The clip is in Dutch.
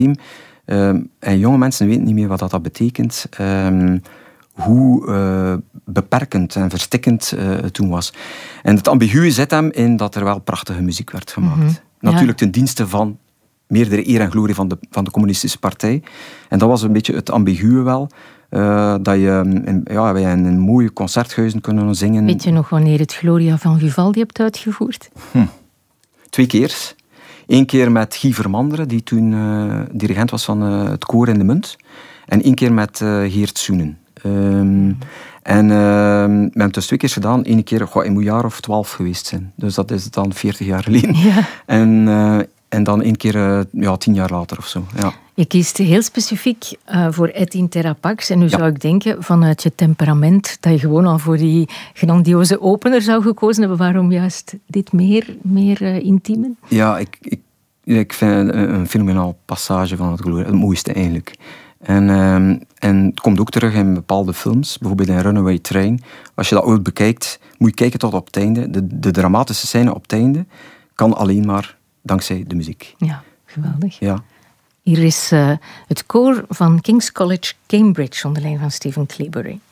En jonge mensen weten niet meer wat dat betekent. Hoe beperkend en verstikkend het toen was. En het ambiguë zit hem in dat er wel prachtige muziek werd gemaakt. Natuurlijk ten dienste van meerdere eer en glorie van de communistische partij. En dat was een beetje het ambiguë wel. Dat wij in mooie concerthuizen kunnen zingen. Weet je nog wanneer het Gloria van Vivaldi hebt uitgevoerd? 2 keer. 1 keer met Guy Vermanderen, die toen dirigent was van het koor in de Munt. En 1 keer met Geert Soenen. En we hebben het dus 2 keer gedaan. 1 keer, ik moet een jaar of 12 geweest zijn. Dus dat is dan 40 jaar geleden. Ja. En dan 1 keer 10 jaar later of zo. Ja. Je kiest heel specifiek voor Et in Terra Pax. En nu zou ik denken, vanuit je temperament, dat je gewoon al voor die grandioze opener zou gekozen hebben. Waarom juist dit meer intieme? Ja, ik vind een fenomenaal passage van het Gloria. Het mooiste eigenlijk. En het komt ook terug in bepaalde films. Bijvoorbeeld in Runaway Train. Als je dat ooit bekijkt, moet je kijken tot op het einde. De dramatische scène op het einde kan alleen maar dankzij de muziek. Ja, geweldig. Ja. Hier is het koor van King's College Cambridge onder leiding van Stephen Cleobury.